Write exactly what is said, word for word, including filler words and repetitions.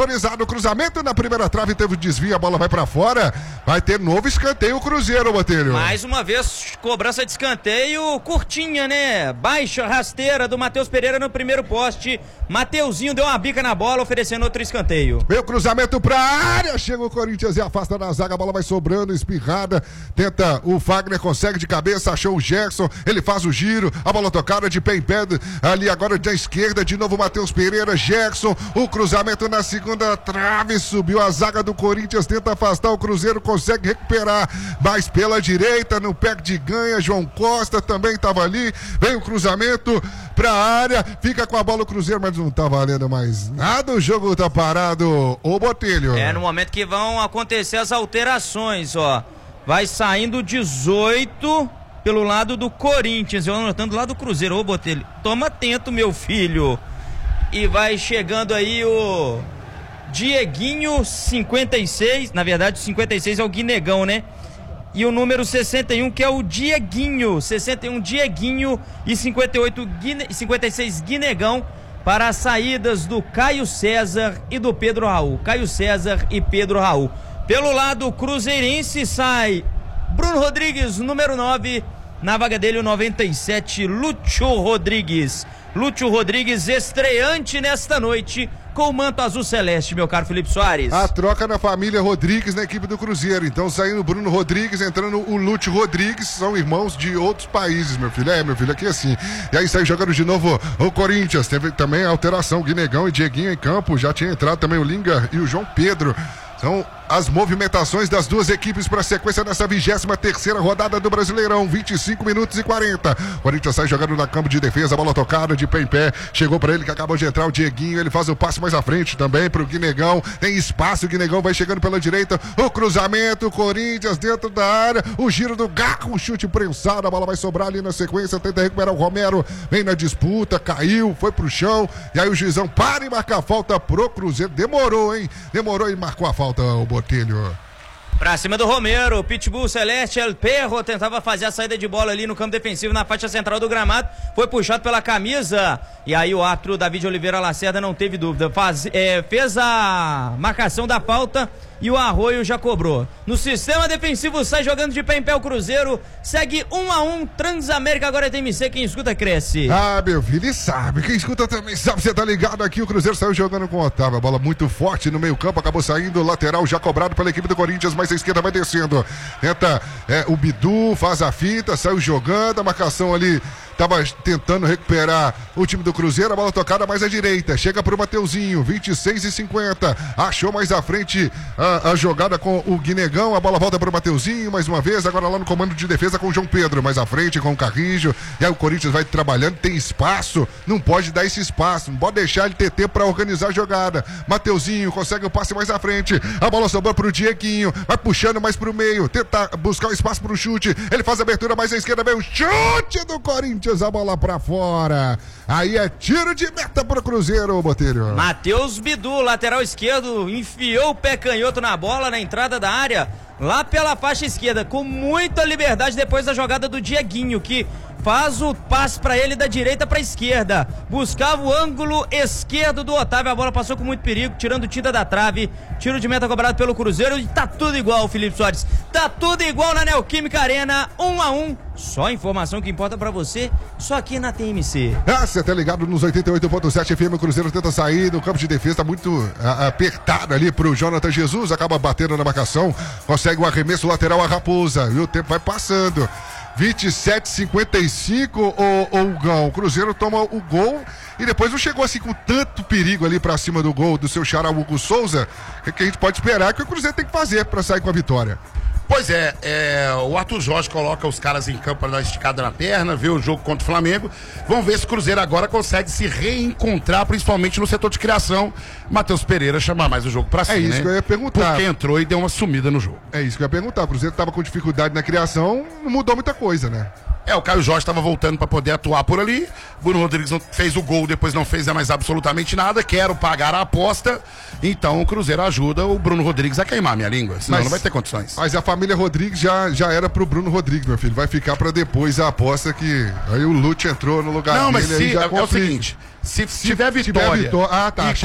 Autorizado o cruzamento na primeira trave, teve o desvio, a bola vai pra fora. Vai ter novo escanteio o Cruzeiro, Botelho. Mais uma vez, cobrança de escanteio curtinha, né? Baixa, rasteira do Matheus Pereira no primeiro poste. Mateuzinho deu uma bica na bola, oferecendo outro escanteio. Veio o cruzamento pra área, chega o Corinthians e afasta na zaga, a bola vai sobrando, espirrada. Tenta, o Fagner consegue de cabeça, achou o Gerson, ele faz o giro, a bola tocada de pé em pé, ali agora da esquerda, de novo o Matheus Pereira, Gerson, o cruzamento na segunda trave, subiu a zaga do Corinthians, tenta afastar, o Cruzeiro consegue recuperar, mas pela direita, no pé de ganha, João Costa também estava ali, vem o cruzamento pra área, fica com a bola o Cruzeiro, mas não tá valendo mais nada, o jogo tá parado, ô Botelho. É no momento que vão acontecer as alterações, ó, vai saindo dezoito pelo lado do Corinthians, eu anotando do lado do Cruzeiro, ô Botelho, toma atento, meu filho, e vai chegando aí o Dieguinho, cinquenta e seis, na verdade o cinquenta e seis é o Guinegão, né? E o número sessenta e um que é o Dieguinho, sessenta e um Dieguinho e cinquenta e oito, Guine... cinquenta e seis Guinegão para as saídas do Caio César e do Pedro Raul. Caio César e Pedro Raul. Pelo lado cruzeirense sai Bruno Rodrigues, número nove, na vaga dele o noventa e sete, Lúcio Rodrigues. Lúcio Rodrigues estreante nesta noite com o manto azul celeste, meu caro Felipe Soares. A troca na família Rodrigues na equipe do Cruzeiro. Então saindo o Bruno Rodrigues, entrando o Lúcio Rodrigues, são irmãos de outros países, meu filho. É, meu filho, aqui é assim. E aí sai jogando de novo o Corinthians. Teve também a alteração, Guinegão e Dieguinho em campo. Já tinha entrado também o Linga e o João Pedro. São as movimentações das duas equipes para a sequência dessa vigésima terceira rodada do Brasileirão, vinte e cinco minutos e quarenta. Corinthians sai jogando na campo de defesa, bola tocada de pé em pé, chegou para ele que acabou de entrar o Dieguinho, ele faz o passe mais à frente também para o Guinegão, tem espaço, o Guinegão vai chegando pela direita, o cruzamento, Corinthians dentro da área, o giro do Garro, o chute prensado, a bola vai sobrar ali na sequência, tenta recuperar o Romero, vem na disputa, caiu, foi pro chão, e aí o juizão para e marca a falta pro Cruzeiro, demorou, hein? Demorou e marcou a falta, o Botelho. Pra cima do Romero, Pitbull Celeste, El Perro tentava fazer a saída de bola ali no campo defensivo, na faixa central do gramado, foi puxado pela camisa, e aí o árbitro David Oliveira Lacerda não teve dúvida, Faz, é, fez a marcação da falta e o Arroio já cobrou. No sistema defensivo sai jogando de pé em pé o Cruzeiro, segue um a um, Transamérica agora é T M C, quem escuta cresce. Ah, meu filho, ele sabe, quem escuta também sabe, você tá ligado aqui, o Cruzeiro saiu jogando com o Otávio, a bola muito forte no meio campo, acabou saindo, lateral já cobrado pela equipe do Corinthians, mas a esquerda vai descendo, tenta é, o Bidu, faz a fita, saiu jogando, a marcação ali estava tentando recuperar o time do Cruzeiro, a bola tocada mais à direita, chega pro Mateuzinho, vinte e seis e cinquenta, achou mais à frente a, a jogada com o Guinegão, a bola volta pro Mateuzinho, mais uma vez, agora lá no comando de defesa com o João Pedro, mais à frente com o Carrijo, e aí o Corinthians vai trabalhando, tem espaço, não pode dar esse espaço, não pode deixar ele ter tempo para organizar a jogada, Mateuzinho consegue o passe mais à frente, a bola sobrou pro Dieguinho, vai puxando mais pro meio, tenta buscar o espaço pro chute, ele faz a abertura mais à esquerda, vem o chute do Corinthians, a bola pra fora, aí é tiro de meta pro Cruzeiro, Botelho. Matheus Bidu, lateral esquerdo, enfiou o pé canhoto na bola na entrada da área, lá pela faixa esquerda, com muita liberdade depois da jogada do Dieguinho, que faz o passe pra ele da direita pra esquerda, buscava o ângulo esquerdo do Otávio, a bola passou com muito perigo, tirando tinta da trave, tiro de meta cobrado pelo Cruzeiro, e tá tudo igual, Felipe Soares, tá tudo igual na Neoquímica Arena, um a um, só informação que importa pra você, só aqui na T M C. Ah, você tá ligado nos oitenta e oito ponto sete F M, o Cruzeiro tenta sair no campo de defesa, tá muito a, apertado ali pro Jonathan Jesus, acaba batendo na marcação, consegue o arremesso lateral a Raposa, e o tempo vai passando. vinte e sete a cinquenta e cinco, o Gão. O Cruzeiro toma o gol e depois não chegou assim com tanto perigo ali pra cima do gol do seu xará Hugo Souza. O que a gente pode esperar que o Cruzeiro tem que fazer pra sair com a vitória? Pois é, é, o Arthur Jorge coloca os caras em campo para dar uma esticada na perna, vê o jogo contra o Flamengo. Vamos ver se o Cruzeiro agora consegue se reencontrar, principalmente no setor de criação. Matheus Pereira chamar mais o jogo pra si, É isso, né? que eu ia perguntar. Porque entrou e deu uma sumida no jogo. É isso que eu ia perguntar. O Cruzeiro tava com dificuldade na criação, não mudou muita coisa, né? É, o Caio Jorge estava voltando para poder atuar por ali. Bruno Rodrigues não fez o gol, depois não fez mais absolutamente nada. Quero pagar a aposta. Então o Cruzeiro ajuda o Bruno Rodrigues a queimar minha língua, senão Mas- não vai ter condições. Mas a família Rodrigues já, já era pro Bruno Rodrigues, meu filho. Vai ficar pra depois a aposta que aí o Lute entrou no lugar Não, mas dele. aí se, já é, é o complica. seguinte, se, tiver vitória... tiver vitó- Ah, tá. e